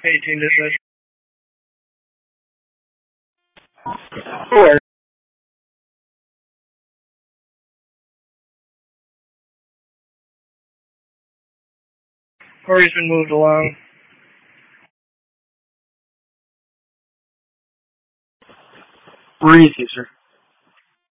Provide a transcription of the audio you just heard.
18 dispatch. Four. Corey's been moved along. Receive, sir.